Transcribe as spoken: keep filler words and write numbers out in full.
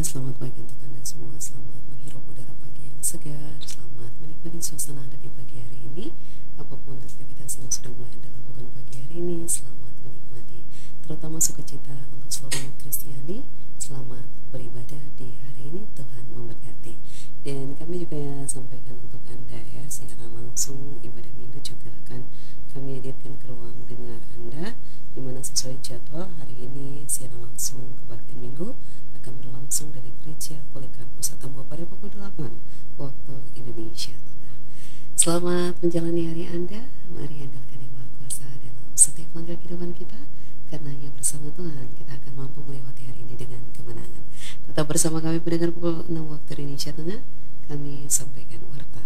selamat pagi untuk Anda semua. Selamat menghirup udara pagi yang segar. Selamat menikmati suasana Anda di pagi hari ini. Apapun aktivitas yang sudah mulai Anda lakukan pagi hari ini, selamat menikmati. Terutama sukacita untuk seluruh umat Kristiani. Selamat beribadah di hari ini. Tuhan memberkati. Dan kami juga sampaikan untuk Anda ya, siaran langsung ibadah minggu juga akan kami hadirkan ke ruang dengar Anda, di mana sesuai jadwal hari ini siaran langsung kebaktian minggu akan berlangsung dari Gereja Polikarpus Atambua pada pukul delapan waktu Indonesia Tengah. Selamat menjalani hari Anda. Mari andalkan Yang Maha Kuasa dalam setiap langkah kehidupan kita, karena hanya bersama Tuhan kita akan mampu melewati hari ini dengan kemenangan. Tetap bersama kami pendengar pukul enam waktu Indonesia Tengah. Kami sampaikan warta